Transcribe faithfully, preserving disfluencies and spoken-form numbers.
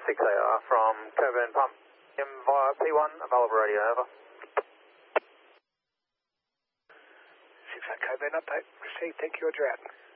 six A R from Coburn Pump M via P one, available radio, over. six A Coburn update, received, thank you, roger out.